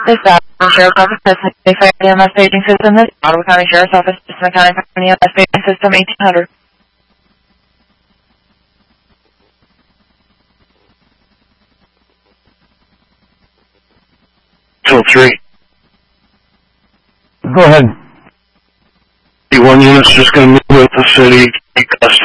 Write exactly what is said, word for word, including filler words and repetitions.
This is the Sheriff's Office, President E M S Paging System. This is Ottawa County Sheriff's Office, Smith County E M S Paging System, eighteen hundred. Till three. Go ahead. The one unit's just going to move with the city, take us